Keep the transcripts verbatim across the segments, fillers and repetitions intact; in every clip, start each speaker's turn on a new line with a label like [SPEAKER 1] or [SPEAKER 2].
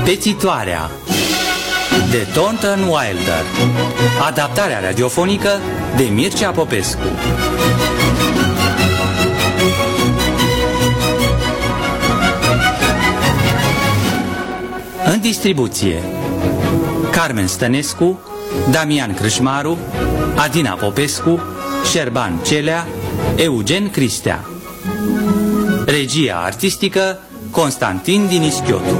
[SPEAKER 1] Pețitoarea de Thornton Wilder. Adaptarea radiofonică de Mircea Popescu. În distribuție: Carmen Stănescu, Damian Crâșmaru, Adina Popescu, Șerban Celea, Eugen Cristea. Regia artistică Constantin Dinischiotu.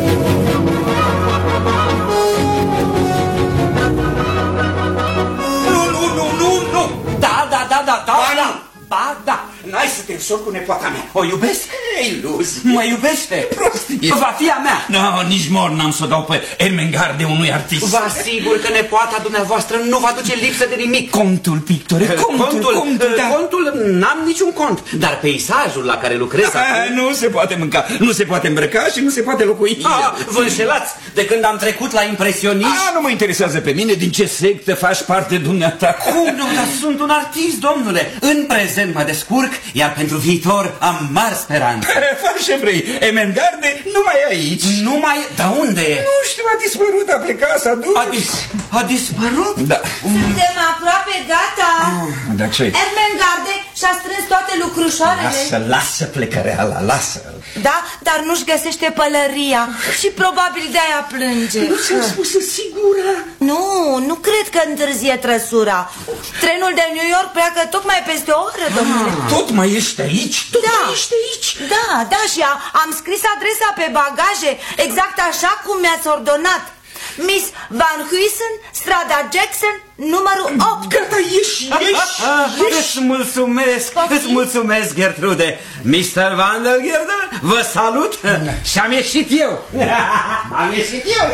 [SPEAKER 2] Nu, nu, nu, nu, nu! Da, da, da, da, da, da! Ba, da! N-ai să te însori cu nepoata mea. O iubesc? Iluzii. Mă iubește? Prostie. Va fi a mea.
[SPEAKER 3] No, nici mor n-am să o dau pe Ermengarde unui artist.
[SPEAKER 2] Vă asigur că nepoata dumneavoastră nu va duce lipsă de nimic.
[SPEAKER 3] Contul, pictore, contul,
[SPEAKER 2] contul,
[SPEAKER 3] contul, da.
[SPEAKER 2] Contul n-am niciun cont, dar peisajul la care lucrez
[SPEAKER 3] A,
[SPEAKER 2] acum...
[SPEAKER 3] nu se poate mânca, nu se poate îmbrăca și nu se poate locui.
[SPEAKER 2] A, vă înșelați de când am trecut la impresioniști?
[SPEAKER 3] A, nu mă interesează pe mine din ce sectă faci parte dumneata.
[SPEAKER 2] Cum nu? Dar sunt un artist, domnule. În prezent mă descurc, iar pentru viitor am mari speranțe.
[SPEAKER 3] Faci ce vrei, Ermengarde nu mai e aici.
[SPEAKER 2] Nu mai... Dar unde e?
[SPEAKER 3] Nu știu, a dispărut, a plecat, s-a dus.
[SPEAKER 2] A, dis... a dispărut?
[SPEAKER 3] Da.
[SPEAKER 4] Suntem aproape gata.
[SPEAKER 3] Ah, da, ce?
[SPEAKER 4] Ermengarde și-a strâns toate lucrușoarele.
[SPEAKER 3] Lasă, lasă plecăreala, lasă.
[SPEAKER 4] Da, dar nu-și găsește pălăria și probabil de-aia plânge.
[SPEAKER 3] Nu ți-am spus sigură?
[SPEAKER 4] Nu, nu cred că întârzie trăsura. Trenul de New York pleacă tocmai peste o oră, domnule.
[SPEAKER 3] Ah, tot mai ești aici? Tot
[SPEAKER 4] da.
[SPEAKER 3] mai ești aici?
[SPEAKER 4] Da, da, și a, am scris adresa pe bagaje exact așa cum mi-ați ordonat. Miss Van Huysen, strada Jackson, numărul opt.
[SPEAKER 3] Gata, ieși, ieși, ieși.
[SPEAKER 2] Îți mulțumesc, îți mulțumesc, Gertrude. mister Vandergerde, vă salut. Și am ieșit eu. Am ieșit eu.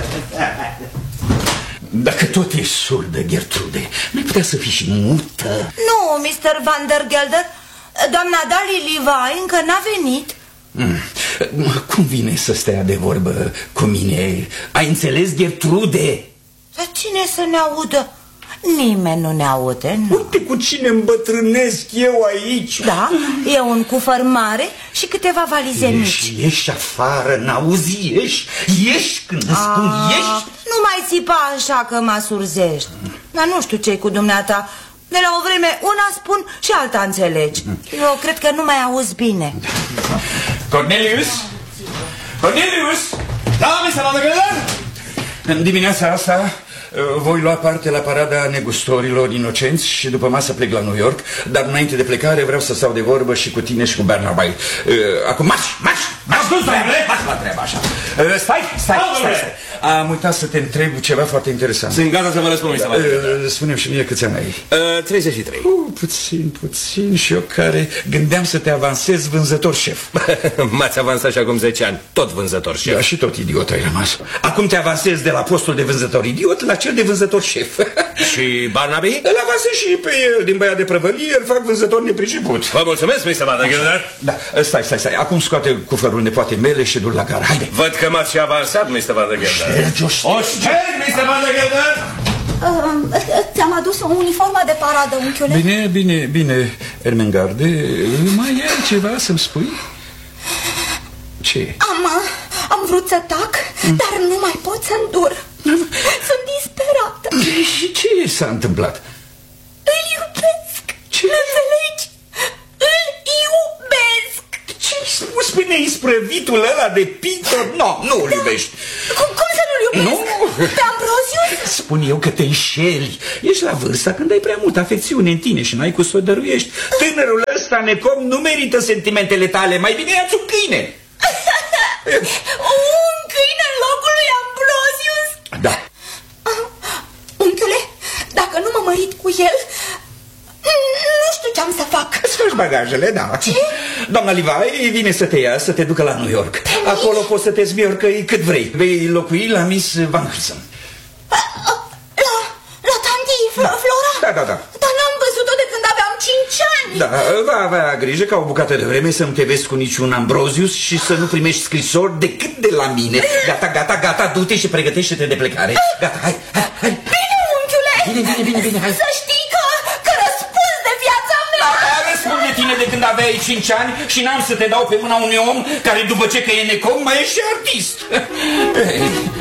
[SPEAKER 3] Dacă tot ești surdă, Gertrude, n-ai putea să fii și mută?
[SPEAKER 4] Nu, mister Vandergelder, doamna Dali Levi încă n-a venit.
[SPEAKER 3] Mm. Cum vine să stea de vorbă cu mine? Ai înțeles, Gertrude?
[SPEAKER 4] Dar cine să ne audă? Nimeni nu ne aude, nu.
[SPEAKER 3] Uite cu cine îmbătrânesc eu aici.
[SPEAKER 4] Da, e un cufăr mare și câteva valize mici.
[SPEAKER 3] Ieși, ieși afară, n-auzi, ieși, ieși când îți spun, ieși.
[SPEAKER 4] Nu mai țipa așa că mă surzești. Dar nu știu ce-i cu dumneata. De la o vreme una spun și alta înțelegi. Eu cred că nu mai auzi bine.
[SPEAKER 3] Cornelius? Cornelius?
[SPEAKER 5] Da, mister Vandergelder?
[SPEAKER 3] În dimineața asta voi lua parte la parada negustorilor inocenți și după masă plec la New York, dar înainte de plecare vreau să stau de vorbă și cu tine și cu Barnaby. Acum marș, marș, marș, marș la treaba așa. Stai, stai, stai, stai. Am uitat să te întreb ceva foarte interesant.
[SPEAKER 5] Sunt gata să vă răspund, mister Vandergelder.
[SPEAKER 3] Spune-mi și mie câți ani ai.
[SPEAKER 5] treizeci și trei.
[SPEAKER 3] Uh, puțin, puțin și eu care gândeam să te avansez vânzător șef.
[SPEAKER 5] M-ați avansat și acum zece ani, tot vânzător șef.
[SPEAKER 3] Da, și tot idiot ai rămas. Acum te avansez de la postul de vânzător idiot la cel de vânzător șef.
[SPEAKER 5] Și Barnaby?
[SPEAKER 3] Îl avansez și pe el, din băiat de prăvălie, îl fac vânzător nepriceput.
[SPEAKER 5] Vă mulțumesc, mister Vandergelder.
[SPEAKER 3] Da, stai, stai, stai. Acum scoate cufărul nepoate mele și du-l la gara. Haide.
[SPEAKER 5] Văd că m-ați și avansat, mister Vandergelder.
[SPEAKER 3] Ștergi-o,
[SPEAKER 5] O șterg, mister Vandergelder.
[SPEAKER 4] Ți-am adus o uniformă de paradă, unchiule.
[SPEAKER 3] Bine, bine, bine, Ermengarde. Mai ai ceva să-mi spui? Ce?
[SPEAKER 4] Am, am vrut să tac, mm. dar nu mai pot să îndur. Sunt disperată.
[SPEAKER 3] Și ce s-a întâmplat?
[SPEAKER 4] Îl iubesc.
[SPEAKER 3] Ce?
[SPEAKER 4] Înțelegi? Îl iubesc.
[SPEAKER 3] Ce-ai spus pe neisprăvitul ăla de Peter? No, nu îl iubești.
[SPEAKER 4] Cum, cum să nu-l iubesc?
[SPEAKER 3] Nu.
[SPEAKER 4] Pe Ambrosius?
[SPEAKER 3] Spun eu că te înșeli. Ești la vârsta când ai prea multă afecțiune în tine și n-ai cu să o dăruiești. Tânărul ăsta necom nu merită sentimentele tale. Mai bine ia-ți un câine.
[SPEAKER 4] Un câine în locul lui Ambrosius?
[SPEAKER 3] Da.
[SPEAKER 4] Unchiule, dacă nu mă mărit cu el, nu știu ce am să fac.
[SPEAKER 3] Îți faci bagajele, da. Ce? Doamna Levi vine să te ia, să te ducă la New York. Acolo poți să te zmiorcăi cât vrei. Vei locui la Miss Van Huysen.
[SPEAKER 4] La, la tanti Flora?
[SPEAKER 3] Da, da, da.
[SPEAKER 4] Dar n-am văzut-o de când aveam cinci ani.
[SPEAKER 3] Da, va avea grijă ca o bucată de vreme să nu te vezi cu niciun Ambrosius și să nu primești scrisori decât de la mine. Gata, gata, gata, du-te și pregătește-te de plecare. Gata, hai, hai, hai.
[SPEAKER 4] Bine, unchiule.
[SPEAKER 3] Bine, bine, bine, bine, hai.
[SPEAKER 4] Să știi că, că răspunzi de viața mea.
[SPEAKER 3] Răspunde tine de când aveai cinci ani și n-am să te dau pe mâna unui om care după ce că e necom mai e și artist.